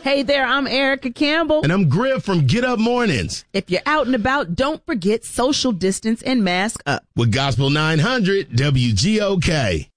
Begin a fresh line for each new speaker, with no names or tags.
Hey there, I'm Erica Campbell.
And I'm Griff from Get Up Mornings.
If you're out and about, don't forget social distance and mask up.
With Gospel 900 WGOK.